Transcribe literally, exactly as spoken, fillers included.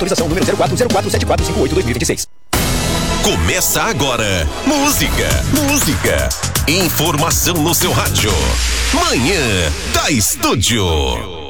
Autorização número zero quatro zero quatro sete quatro cinco oito dois mil e vinte e seis. Começa agora. Música, música. Informação no seu rádio. Manhã da Estúdio.